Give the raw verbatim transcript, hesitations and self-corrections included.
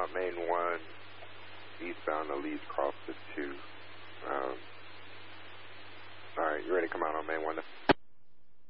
uh, main one, eastbound to Leeds Cross to two. Um, all right, you ready to come out on main one?